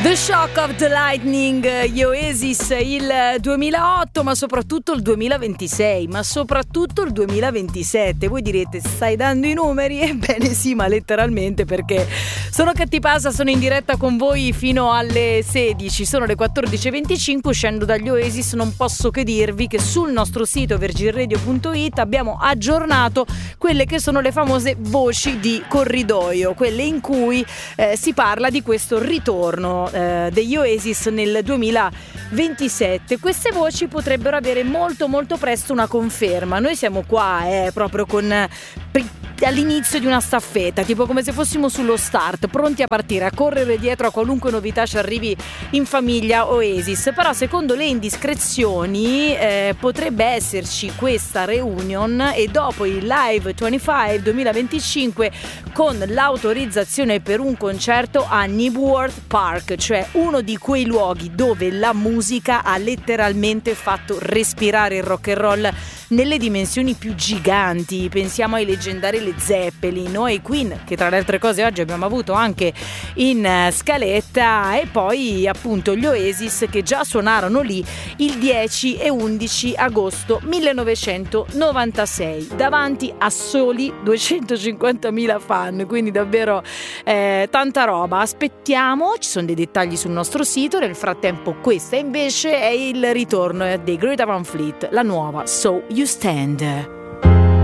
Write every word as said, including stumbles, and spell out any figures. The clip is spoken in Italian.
The Shock of the Lightning, gli Oasis, il duemilaotto, ma soprattutto il duemilaventisei, ma soprattutto il duemilaventisette. Voi direte, stai dando i numeri? Ebbene sì, ma letteralmente, perché sono Cattipasa, sono in diretta con voi fino alle sedici, sono le quattordici e venticinque, uscendo dagli Oasis non posso che dirvi che sul nostro sito virgin radio punto it abbiamo aggiornato quelle che sono le famose voci di corridoio, quelle in cui eh, si parla di questo ritorno eh, degli Oasis nel duemilaventisette. Queste voci potrebbero avere molto molto presto una conferma. Noi siamo qua eh, proprio con all'inizio di una staffetta, tipo come se fossimo sullo start, pronti a partire, a correre dietro a qualunque novità ci arrivi in famiglia Oasis. Però secondo le indiscrezioni eh, potrebbe esserci questa reunion, e dopo il Live venticinque duemilaventicinque con l'autorizzazione per un concerto a Knebworth Park, cioè uno di quei luoghi dove la musica ha letteralmente fatto respirare il rock and roll nelle dimensioni più giganti. Pensiamo ai leggendari Led Zeppelin o ai Queen, che tra le altre cose oggi abbiamo avuto anche in scaletta, e poi appunto gli Oasis che già suonarono lì il dieci e undici agosto millenovecentonovantasei davanti a soli duecentocinquantamila fan, quindi davvero eh, tanta roba. Aspettiamo, ci sono dei dettagli sul nostro sito. Nel frattempo questa invece è il ritorno dei Greta Van Fleet, la nuova So You Stand.